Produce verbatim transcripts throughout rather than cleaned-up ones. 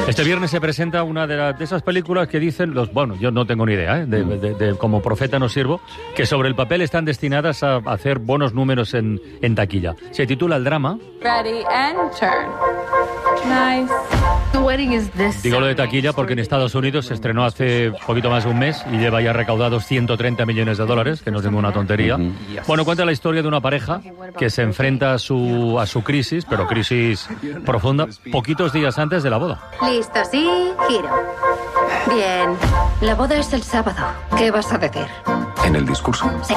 Este viernes se presenta una de, la, de esas películas que dicen los... Bueno, yo no tengo ni idea, ¿eh? de, de, de, como profeta no sirvo, que sobre el papel están destinadas a hacer buenos números en, en taquilla. Se titula El drama. Ready and turn. Nice. The wedding is this. Digo lo de taquilla porque en Estados Unidos se estrenó hace poquito más de un mes y lleva ya recaudados ciento treinta millones de dólares, que no es ninguna tontería. Uh-huh. Bueno, cuenta la historia de una pareja que se enfrenta a su, a su crisis, pero crisis profunda, poquitos días antes de la boda. Listo, sí, giro. Bien, la boda es el sábado. ¿Qué vas a decir? ¿En el discurso? Sí.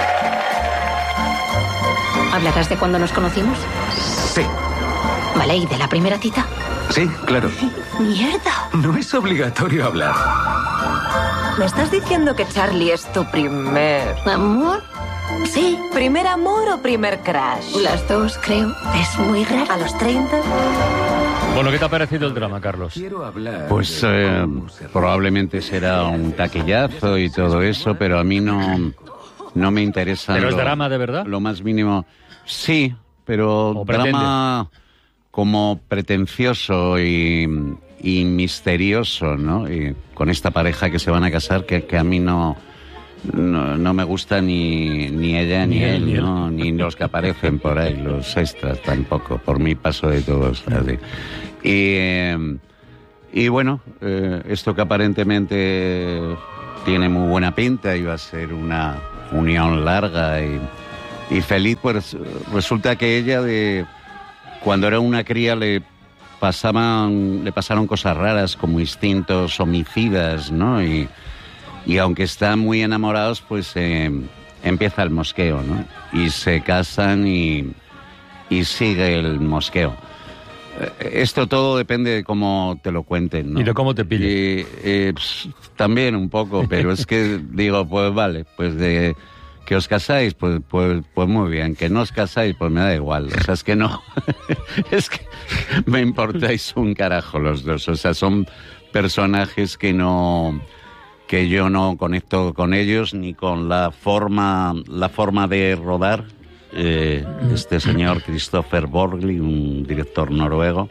¿Hablarás de cuándo nos conocimos? Sí. Vale, ¿y de la primera cita? Sí, claro. ¡Mierda! No es obligatorio hablar. ¿Me estás diciendo que Charlie es tu primer... ¿Amor? Sí. ¿Primer amor o primer crush? Las dos, creo. Es muy raro. ¿A los treinta? Bueno, ¿qué te ha parecido el drama, Carlos? Pues eh, probablemente será un taquillazo y todo eso, pero a mí no, no me interesa. ¿Pero lo, es drama de verdad? Lo más mínimo. Sí, pero drama como pretencioso y, y misterioso, ¿no? Y con esta pareja que se van a casar, que, que a mí no, no, no me gusta ni, ni ella ni, ni él, él, ¿no? Ni los que aparecen por ahí, los extras tampoco. Por mí paso de todos. Así. Y, eh, y bueno, eh, esto que aparentemente tiene muy buena pinta, iba a ser una unión larga y, y feliz, pues resulta que ella de... Cuando era una cría le pasaban, le pasaron cosas raras como instintos homicidas, ¿no? Y, y aunque están muy enamorados, pues eh, empieza el mosqueo, ¿no? Y se casan y, y sigue el mosqueo. Esto todo depende de cómo te lo cuenten, ¿no? Y de cómo te pille. Y, eh, pues, también un poco, pero es que digo, pues vale, pues de... ¿Que os casáis? Pues, pues, pues muy bien. ¿Que no os casáis? Pues me da igual. O sea, es que no... es que me importáis un carajo los dos. O sea, son personajes que no... que yo no conecto con ellos, ni con la forma, la forma de rodar. Eh, este señor Christopher Borgli, un director noruego.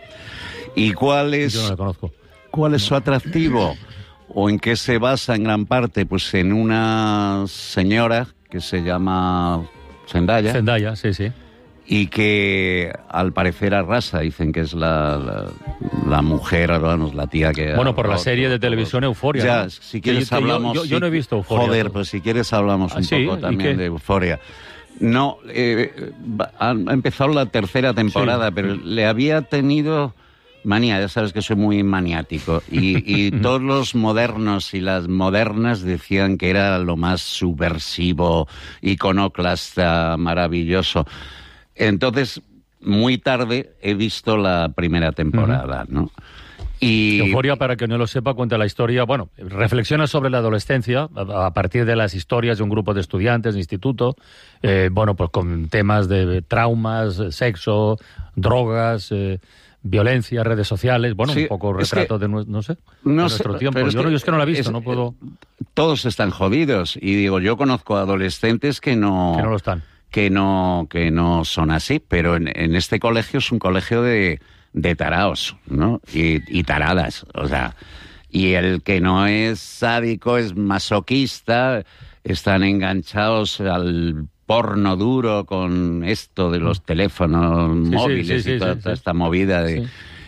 ¿Y cuál es... Yo no lo conozco. ¿Cuál es su atractivo? ¿O en qué se basa en gran parte? Pues en una señora que se llama Zendaya. Zendaya, sí, sí. Y que al parecer arrasa, dicen que es la, la, la mujer, vamos, la tía que... Bueno, por la serie de televisión Euphoria. Ya, ¿no? si quieres que, hablamos... Yo, yo, yo no he visto Euphoria. Joder, ¿no? pues si quieres hablamos ¿Ah, un sí? poco también de Euphoria. No, eh, ha empezado la tercera temporada, sí. Pero le había tenido... manía, ya sabes que soy muy maniático y, y todos los modernos y las modernas decían que era lo más subversivo, iconoclasta, maravilloso. Entonces, muy tarde he visto la primera temporada, uh-huh. ¿no? Y... Euphoria, para que no lo sepa, cuenta la historia, bueno, reflexiona sobre la adolescencia a, a partir de las historias de un grupo de estudiantes de instituto, eh, bueno, pues con temas de traumas, sexo, drogas... Eh, violencia, redes sociales, bueno, sí, un poco retrato que, de, no sé, no de nuestro sé, tiempo. Yo, es no, que, yo es que no la he visto, es, no puedo... Todos están jodidos, y digo, yo conozco adolescentes que no... Que no lo están. Que no, que no son así, pero en, en este colegio es un colegio de, de taraos, ¿no? Y, y taradas, o sea... Y el que no es sádico es masoquista, están enganchados al... porno duro con esto de los teléfonos sí, móviles sí, sí, y toda, sí, toda sí. esta movida de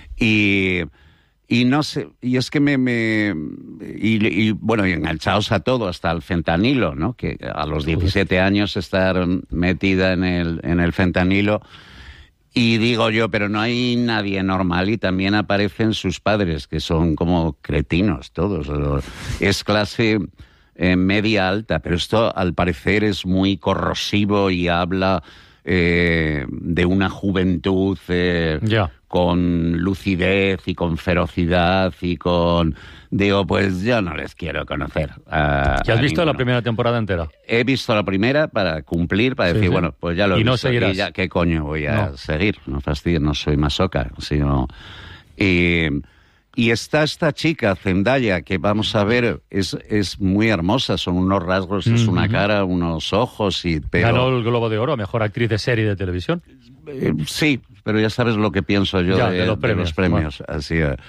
sí. y y no sé y es que me, me y, y bueno y enganchados a todo hasta el fentanilo, ¿no? Que a los diecisiete años estar metida en el en el fentanilo y digo yo, pero no hay nadie normal y también aparecen sus padres que son como cretinos todos, es clase Eh, media alta, pero esto al parecer es muy corrosivo y habla eh, de una juventud eh, yeah. con lucidez y con ferocidad y con... Digo, pues yo no les quiero conocer. A, ¿Ya has visto ninguno. La primera temporada entera? He visto la primera para cumplir, para sí, decir, sí. bueno, pues ya lo he ¿Y visto. no seguirás? Y ya, ¿qué coño voy a no. seguir? No fastidies, no soy masoca, sino... Y... Y está esta chica, Zendaya, que vamos a ver, es, es muy hermosa, son unos rasgos, mm-hmm. es una cara, unos ojos y... Pero... Ganó el Globo de Oro a Mejor Actriz de Serie de Televisión. Eh, sí, pero ya sabes lo que pienso yo ya, de, de los premios. De los premios. Bueno. Así,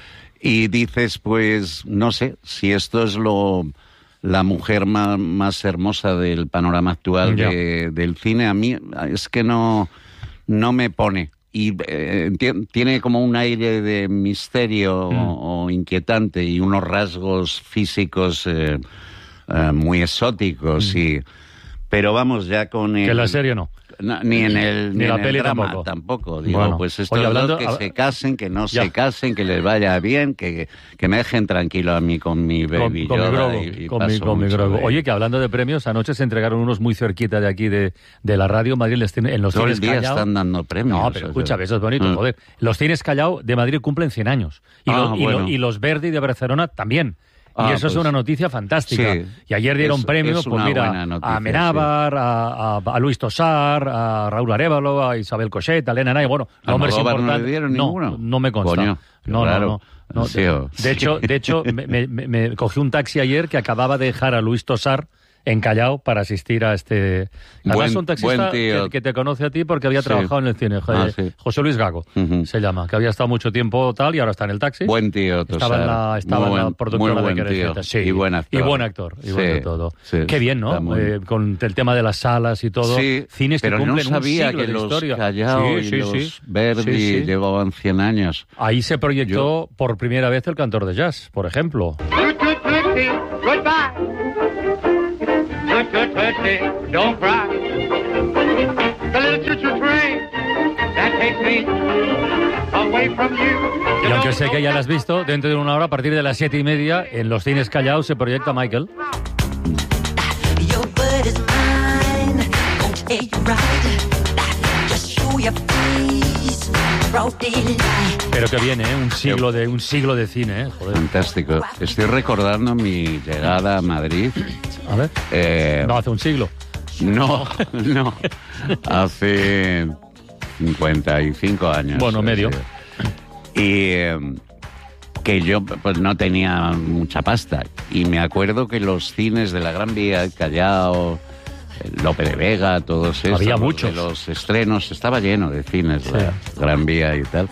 Y dices, pues, no sé, si esto es lo la mujer más, más hermosa del panorama actual de, del cine, a mí es que no, no me pone. Y eh, tiene como un aire de misterio mm. o, o inquietante y unos rasgos físicos eh, eh, muy exóticos. Mm. Y, pero vamos, ya con el... Que la serie no. No, ni en el, ni ni la en peli el drama tampoco. tampoco. Digo, bueno, pues estos oye, hablando, dos que a... se casen, que no ya. se casen, que les vaya bien, que, que me dejen tranquilo a mí con mi baby con, con Yoda. mi grogo, y, y con mi, con mi grogo. Oye, que hablando de premios, anoche se entregaron unos muy cerquita de aquí de, de la radio Madrid, en los Todo cines el día Callao. están dando premios. No, pero o escucha, sea. eso es bonito, mm. joder. Los cines Callao de Madrid cumplen cien años. Y, ah, lo, y, bueno. lo, y los Verdi de Barcelona también. Ah, y eso pues, es una noticia fantástica. Sí, y ayer dieron es, premios, es pues mira, noticia, a Amenábar, sí. a, a, a Luis Tosar, a Raúl Arévalo, a Isabel Cochet, a Elena Nay. Bueno, nombres importantes. ¿No le dieron no, ninguno? No me consta. Coño, no, no, no, no. Sí, De, de hecho, de hecho me, me, me cogí un taxi ayer que acababa de dejar a Luis Tosar en Callao para asistir a este... Además, buen, un taxista que, que te conoce a ti porque había sí. trabajado en el cine. Ah, sí. José Luis Gago, uh-huh. se llama, que había estado mucho tiempo tal y ahora está en el taxi. Buen tío, Tosar. Estaba en la, estaba muy en la buen, productora muy de buen tío. Sí. Y buen actor. Y buen actor, y sí, bueno todo. Sí, Qué bien, ¿no? Muy... Eh, con el tema de las salas y todo. Sí, cines que pero cumplen no sabía un siglo que de los historia. Callao sí, y sí, los sí. Verdi sí, sí. llevaban cien años. Ahí se proyectó Yo... por primera vez El Cantor de Jazz, por ejemplo. Tut, tut, tut, don't cry. The little choo-choo train that takes me away from you. Y aunque sé que ya la has visto, dentro de una hora, a partir de las siete y media, en los cines Callao se proyecta Michael. Pero que viene, ¿eh? Un siglo de un siglo de cine, ¿eh? Joder. Fantástico. Estoy recordando mi llegada a Madrid. A ver. Eh, no, hace un siglo. No, no. Hace cincuenta y cinco años. Bueno, medio. Y eh, que yo pues no tenía mucha pasta. Y me acuerdo que los cines de la Gran Vía, Callao, Lope de Vega, todos estos. Había muchos. De los estrenos, estaba lleno de cines, sí. La Gran Vía y tal.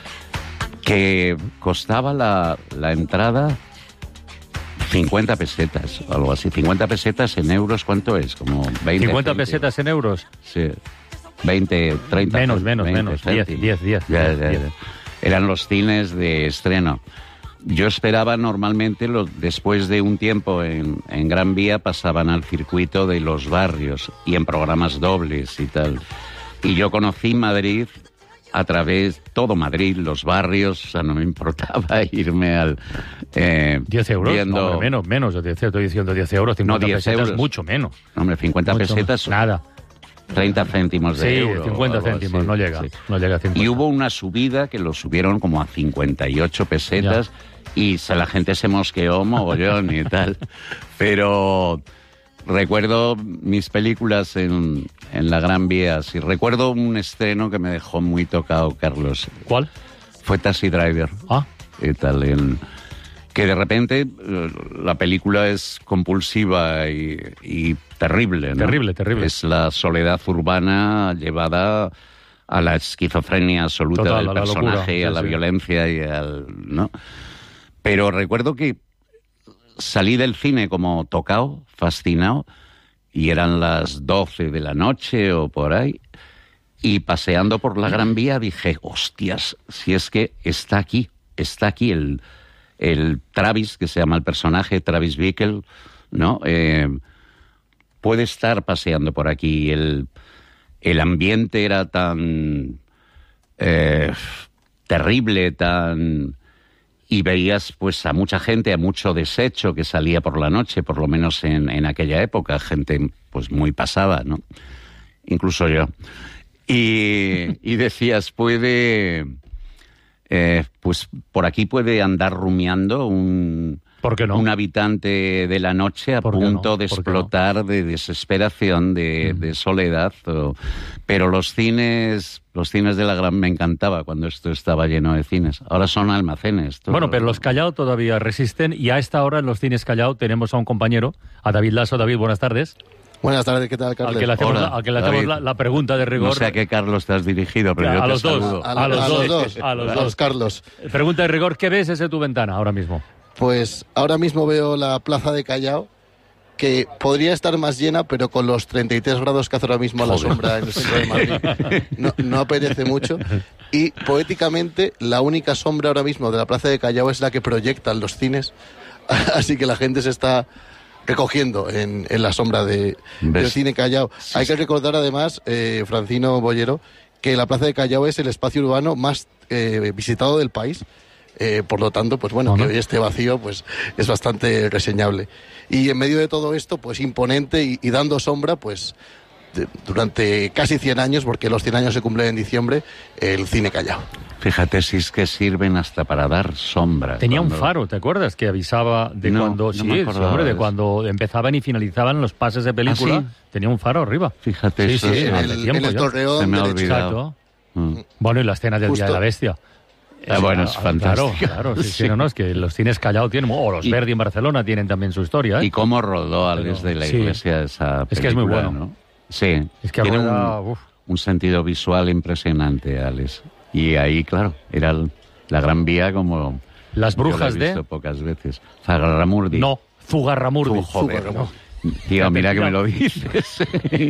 Que costaba la, la entrada cincuenta pesetas o algo así. cincuenta pesetas en euros, ¿cuánto es? Como veinte cincuenta céntimos. Pesetas en euros. Sí. veinte, treinta. Menos, menos, menos. diez, diez, diez. Ya, ya, ya. Eran los cines de estreno. Yo esperaba normalmente, lo, después de un tiempo en, en Gran Vía, pasaban al circuito de los barrios y en programas dobles y tal. Y yo conocí Madrid a través, todo Madrid, los barrios, o sea, no me importaba irme al... Eh, ¿diez euros? Viendo... No, hombre, menos, menos, yo te estoy diciendo diez euros, cincuenta no, diez pesetas, euros. Mucho menos. Hombre, cincuenta mucho pesetas... Menos. Nada. treinta céntimos de sí, euro. cincuenta céntimos, así, no llega, sí. no llega a cincuenta. Y hubo una subida que lo subieron como a cincuenta y ocho pesetas ya. Y se, la gente se mosqueó mogollón y tal. Pero recuerdo mis películas en, en la Gran Vía. Sí, recuerdo un estreno que me dejó muy tocado, Carlos. ¿Cuál? Fue Taxi Driver. Ah. Y tal, en, que de repente la película es compulsiva y, y terrible, ¿no? Terrible, terrible. Es la soledad urbana llevada a la esquizofrenia absoluta Total, del a la personaje, locura, sí, a la sí. violencia y al... ¿no? Pero recuerdo que salí del cine como tocado, fascinado, y eran las doce de la noche o por ahí, y paseando por la Gran Vía dije, hostias, si es que está aquí, está aquí el... el Travis, que se llama el personaje, Travis Bickle, ¿no? Eh, puede estar paseando por aquí. El, el ambiente era tan eh, terrible, tan... Y veías pues a mucha gente, a mucho desecho que salía por la noche, por lo menos en, en aquella época, gente pues muy pasada, ¿no? Incluso yo. Y, y decías, puede... Eh, pues por aquí puede andar rumiando un, ¿Por qué no? un habitante de la noche a punto no? de ¿Por explotar no? de desesperación, de, Mm. de soledad. O, pero los cines, los cines de la Gran me encantaba cuando esto estaba lleno de cines. Ahora son almacenes. Todo. Bueno, pero los Callao todavía resisten y a esta hora en los cines Callao tenemos a un compañero, a David Lasso. David, buenas tardes. Buenas tardes, ¿qué tal, Carlos? Al que le hacemos, Hola, la, al que le hacemos la, la pregunta de rigor. No sé a qué Carlos te has dirigido, pero a, yo a te los dos, saludo. a, a los a dos, los dos, a los a dos. los Carlos. Pregunta de rigor, ¿qué ves desde tu ventana ahora mismo? Pues ahora mismo veo la plaza de Callao, que podría estar más llena, pero con los treinta y tres grados que hace ahora mismo a la Joder. sombra en el centro de Madrid, no, no apetece mucho. Y poéticamente, la única sombra ahora mismo de la plaza de Callao es la que proyectan los cines, así que la gente se está recogiendo en, en la sombra de, ¿Ves? del cine Callao. Sí, Hay que sí. recordar además, eh, Francino Bollero, que la plaza de Callao es el espacio urbano más eh, visitado del país. Eh, por lo tanto, pues bueno, Ajá. que hoy esté vacío, pues es bastante reseñable. Y en medio de todo esto, pues imponente y, y dando sombra, pues de- durante casi cien años, porque los cien años se cumplen en diciembre, el cine Callao. Fíjate si es que sirven hasta para dar sombra. Tenía un Cuando- faro, ¿te acuerdas? Que avisaba de No, cuando no sí, me sí, acordaba hombre, de de eso. cuando empezaban y finalizaban los pases de película. ¿Ah, sí? Tenía un faro arriba. Fíjate, Sí, eso sí, es- en hace el, tiempo en el ya. torreón Se me ha derecho. olvidado. Exacto. Mm. Bueno, y la escena del Día de Justo. la Bestia. Ah, bueno, es Ah, fantástico. Claro, claro, sí, sí, Sí. no, no, es que los cines Callao tienen, o los Y- Verdi en Barcelona tienen también su historia, ¿eh? Y cómo rodó Alex Pero- de la sí. Iglesia esa película, Es que es muy bueno. ¿no? Sí. Es que tiene rueda, un, uf. un sentido visual impresionante, Alex. Y ahí, claro, era el- la Gran Vía como... Las yo la he brujas de... visto pocas veces. Zagarramurdi. No, Zugarramurdi. Tú, joder, Zugarramurdi. Tío, mira que me lo Mira. dices.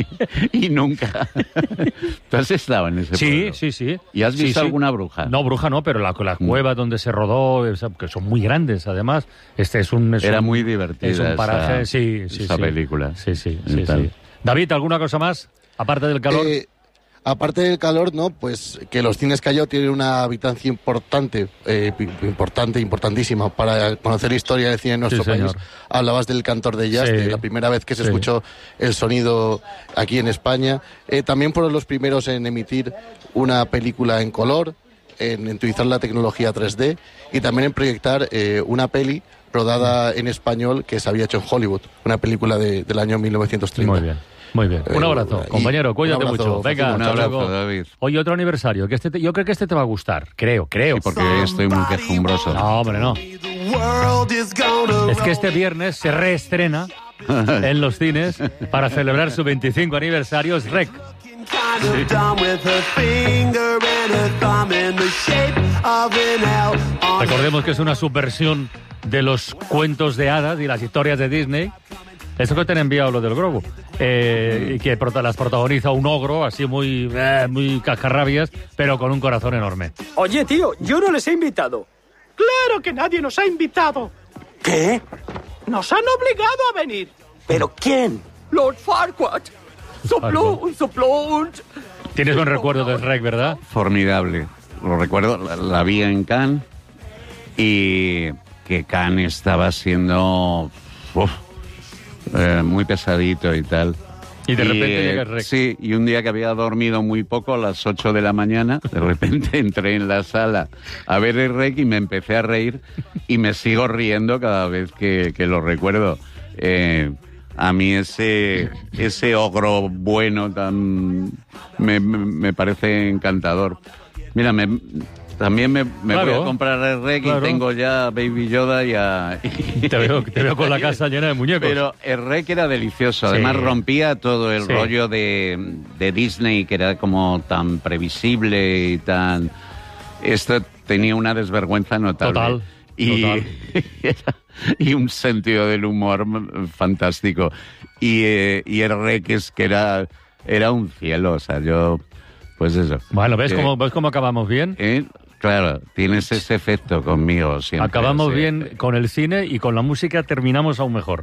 Y nunca. ¿Tú has estado en ese Sí, pueblo? sí, sí. ¿Y has Sí, visto sí. alguna bruja? No, bruja no, pero la, la cueva donde se rodó, esa- que son muy grandes, además. Este es un... es Era un- muy divertida Es un paraje, esa- sí, sí, esa sí. película. Sí, sí, Y sí, tal. sí. David, ¿alguna cosa más? Aparte del calor. Eh, aparte del calor, ¿no? Pues que los cines Callao tienen una habitancia importante, eh, pi- importante, importantísima para conocer la historia del cine en nuestro Sí, país. señor. Hablabas del cantor de jazz, Sí. de la primera vez que se Sí. escuchó el sonido aquí en España. Eh, también fueron los primeros en emitir una película en color, en, en utilizar la tecnología tres D y también en proyectar eh, una peli rodada en español que se había hecho en Hollywood, una película de- del año mil novecientos treinta. Muy bien, muy bien. Un Eh, abrazo, y- compañero, cuídate un abrazo, mucho. Venga, Un hasta abrazo, luego. David. Oye, otro aniversario, que este te- yo creo que este te va a gustar, creo, creo. Sí, porque hoy estoy muy quejumbroso. No, hombre, no. Es que este viernes se reestrena en los cines para celebrar su veinticinco aniversario, es Rec. Recordemos que es una subversión de los cuentos de hadas y las historias de Disney. Eso que te han enviado lo del Grogu. Eh, y que prota- las protagoniza un ogro, así muy, eh, muy cascarrabias, pero con un corazón enorme. Oye, tío, yo no les he invitado. ¡Claro que nadie nos ha invitado! ¿Qué? ¡Nos han obligado a venir! ¿Pero quién? Lord Farquaad. Soplón, soplón. Tienes buen recuerdo de Rec, ¿verdad? Formidable. Lo recuerdo, la, la vi en Cannes y que Cannes estaba siendo uf, eh, muy pesadito y tal. Y de repente eh, llega Rec. Sí, y un día que había dormido muy poco, a las ocho de la mañana, de repente entré en la sala a ver el Rec y me empecé a reír y me sigo riendo cada vez que, que lo recuerdo. Eh, a mí ese, ese ogro bueno tan me, me, me parece encantador. Mira, me, también me, me Claro, voy a comprar el Rec claro. y tengo ya a Baby Yoda y a... Te veo, te veo con la casa llena de muñecos. Pero el Rec era delicioso, además Sí. rompía todo el Sí. rollo de, de Disney, que era como tan previsible y tan... Esto tenía una desvergüenza notable. Total, y, total. y un sentido del humor fantástico. Y, eh, y el Rec es que era, era un cielo, o sea, yo... Pues eso. Bueno, ¿ves Eh, cómo, ¿ves cómo acabamos bien? eh, Claro, tienes ese efecto conmigo siempre. Acabamos sí. bien con el cine y con la música terminamos aún mejor.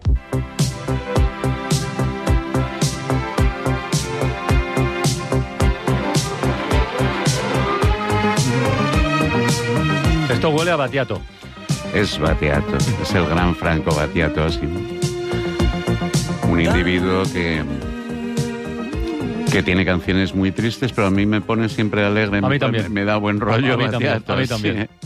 Esto huele a Battiato. Es Battiato, es el gran Franco Battiato, sí. Un individuo que, que tiene canciones muy tristes, pero a mí me pone siempre alegre. A mí me, también. me da buen rollo A mí también, Battiato, a mí sí. también.